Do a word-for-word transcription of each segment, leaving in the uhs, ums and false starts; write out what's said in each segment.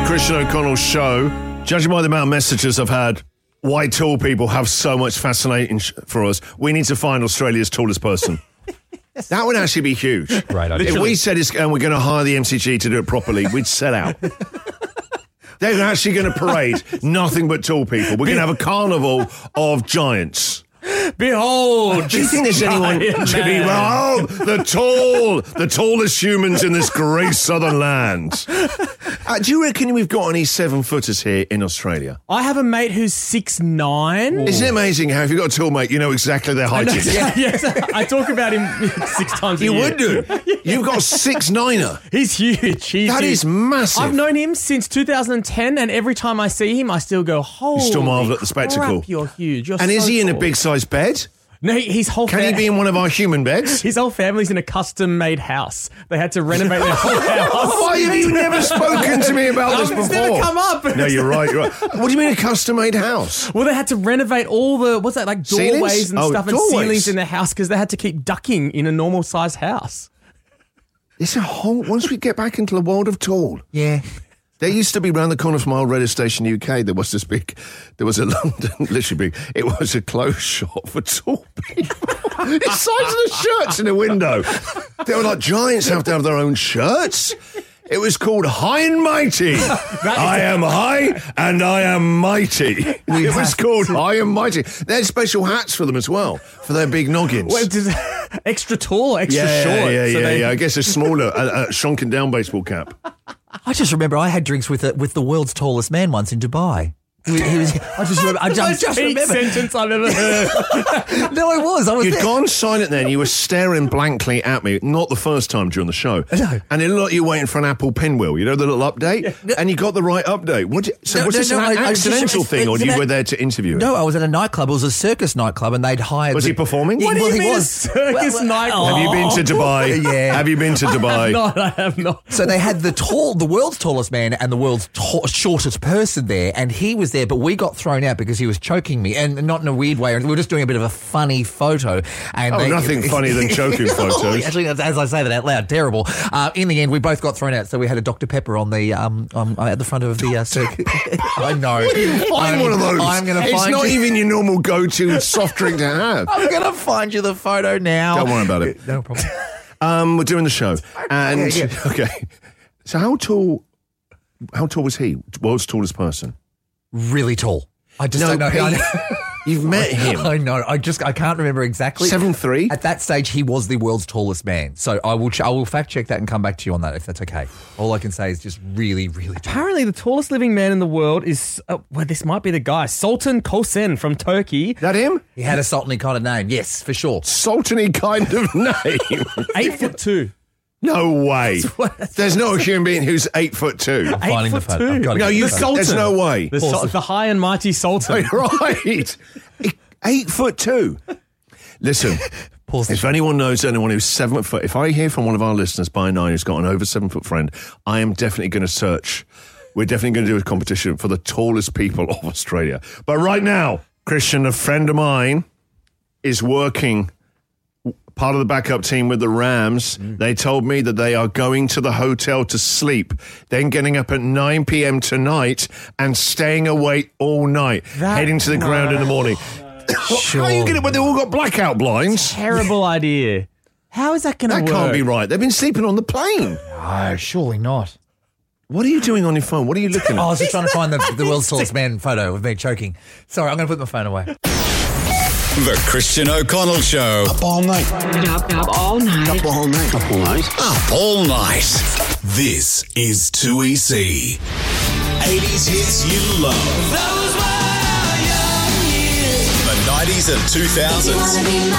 Christian O'Connell show. Judging by the amount of messages I've had, why tall people have so much fascinating sh- for us, we need to find Australia's tallest person. That would actually be huge. Right, if we said it's, and we're going to hire the M C G to do it properly, we'd sell out. They're actually going to parade nothing but tall people. We're going to have a carnival of giants. Behold, do you think there's anyone to be? Oh, the tall, the tallest humans in this great southern land. Uh, do you reckon we've got any seven footers here in Australia? I have a mate who's six nine. Isn't it amazing how if you've got a tall mate, you know exactly their height is? Yeah, yes, I talk about him six times a you year. would do. You've got a six niner. He's huge. He's that huge. is massive. I've known him since two thousand ten, and every time I see him, I still go, holy You still marvel at the spectacle. crap, you're huge. You're and so is he in a tall. big size bed? No, his whole Can fam- he be in one of our human beds? His whole family's in a custom-made house. They had to renovate their whole house. Why have you never spoken to me about this before? It's never come up. No, you're right, you're right. What do you mean a custom-made house? Well, they had to renovate all the, what's that, like doorways Ceilings? and Oh, stuff and doorways. ceilings in the house because they had to keep ducking in a normal-sized house. It's a whole... Once we get back into the world of tall... Yeah. There used to be round the corner from our radio station U K, there was this big, there was a London, literally big, it was a clothes shop for tall people. The size of the shirts in the window. They were like, giants have to have their own shirts. It was called High and Mighty. I am high and I am mighty. It was called High and Mighty. They had special hats for them as well, for their big noggins. Well, just extra tall, extra yeah, short. yeah, yeah, so yeah, they- yeah. I guess a smaller, a, a shrunken down baseball cap. I just remember I had drinks with the, with the world's tallest man once in Dubai. He was, he was, I just remember. I just, I just Peak remember. sentence I've ever heard. No, I was. I was You'd there. gone silent then. You were staring blankly at me. Not the first time during the show. No. And it looked like you were waiting for an Apple pinwheel. You know, the little update? And you got the right update. What you, so No, was no, this no, an I- I was just- accidental thing or it's you about- were there to interview him? No, I was at a nightclub. It was a circus nightclub, and they'd hired. Was the- he performing? Yeah, What do well, you he mean a was. circus Well, nightclub? Have you been to Dubai? Yeah. Have you been to Dubai? No, I have not. So they had the tall, the world's tallest man and the world's ta- shortest person there, and he was there, but we got thrown out because he was choking me, and not in a weird way. And we were just doing a bit of a funny photo. And Oh, they, nothing funnier than choking photos. Actually, as I say that out loud, terrible. Uh, in the end, we both got thrown out, so we had a Doctor Pepper on the um, um at the front of the uh, circuit. I know. Find I'm, one of those. I'm going to It's find not you. even your normal go-to soft drink to have. I'm going to find you the photo now. Don't worry about it. No problem. Um, we're doing the show. And, Yeah, yeah. okay. So how tall, how tall was he? World's tallest person? Really tall. I just don't know. Pete, you've met him. I know. I just I can't remember exactly. Seven three. At that stage, he was the world's tallest man. So I will ch- I will fact check that and come back to you on that if that's okay. All I can say is just really, really tall. Apparently, the tallest living man in the world is, uh, well, this might be the guy, Sultan Kosen from Turkey. That him? He had a sultany kind of name. Yes, for sure. Sultany kind of name. Eight foot two. No way. There's no human being who's eight foot two. I'm finding the foot photo. two. I've got to No, get you. the photo. There's no way. The, Sul- the high and mighty Sultan. Right. Eight foot two. Listen, Pause the if anyone knows anyone who's seven foot, if I hear from one of our listeners by nine who's got an over seven foot friend, I am definitely going to search. We're definitely going to do a competition for the tallest people of Australia. But right now, Christian, a friend of mine, is working part of the backup team with the Rams. Mm. They told me that they are going to the hotel to sleep, then getting up at nine p.m. tonight and staying awake all night, That- heading to the ground in the morning. How are you going to, when they've all got blackout blinds? Terrible idea. How is that going to That work? can't be right. They've been sleeping on the plane. No, surely not. What are you doing on your phone? What are you looking Oh, I at? was just trying to find the, the world's tallest man photo of me choking. Sorry, I'm going to put my phone away. The Christian O'Connell Show. Up all night. Up, up all night. Up all night. Up all night. Up all night. This is two E C. eighties hits you love. Those were young years. The nineties and two thousands.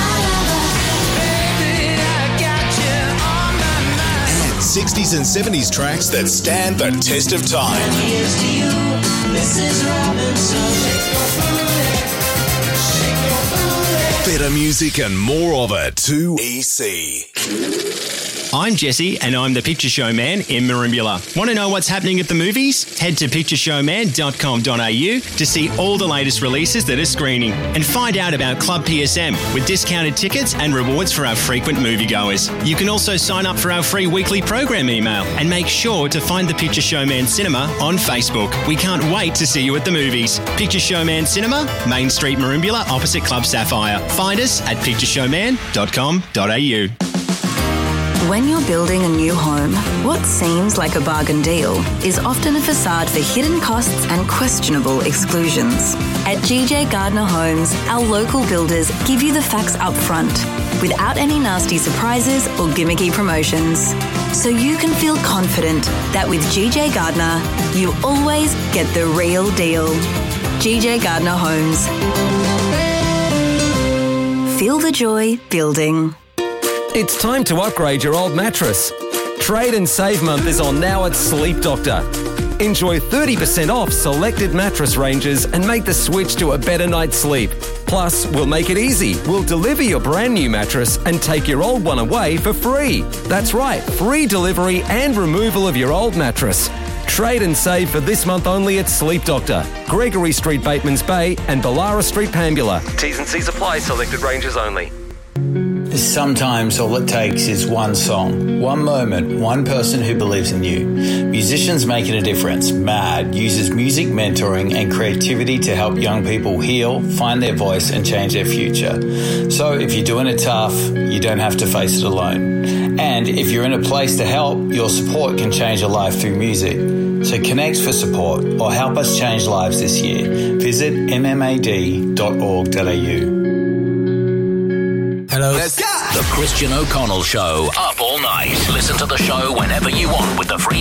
And sixties and seventies tracks that stand the test of time. Here's to you, Missus Robinson. Shake your booty, shake your booty. Better music and more of it. two E C. I'm Jesse, and I'm the Picture Show Man in Merimbula. Want to know what's happening at the movies? Head to picture show man dot com dot a u to see all the latest releases that are screening, and find out about Club P S M with discounted tickets and rewards for our frequent moviegoers. You can also sign up for our free weekly program email, and make sure to find the Picture Show Man Cinema on Facebook. We can't wait to see you at the movies. Picture Show Man Cinema, Main Street, Merimbula, opposite Club Sapphire. Find us at picture show man dot com dot a u. When you're building a new home, what seems like a bargain deal is often a facade for hidden costs and questionable exclusions. At G J Gardner Homes, our local builders give you the facts up front, without any nasty surprises or gimmicky promotions. So you can feel confident that with G J Gardner, you always get the real deal. G J Gardner Homes. Feel the joy building. It's time to upgrade your old mattress. Trade and Save Month is on now at Sleep Doctor. Enjoy thirty percent off selected mattress ranges and make the switch to a better night's sleep. Plus, we'll make it easy. We'll deliver your brand new mattress and take your old one away for free. That's right, free delivery and removal of your old mattress. Trade and save for this month only at Sleep Doctor, Gregory Street, Batemans Bay and Ballara Street, Pambula. T's and C's apply, selected ranges only. Sometimes all it takes is one song, one moment, one person who believes in you. Musicians Making a Difference, MAD, uses music mentoring and creativity to help young people heal, find their voice and change their future. So if you're doing it tough, you don't have to face it alone. And if you're in a place to help, your support can change a life through music. So connect for support or help us change lives this year. Visit m m a d dot org dot a u. Hello. Let's go! The Christian O'Connell Show. Up all night. Listen to the show whenever you want with the free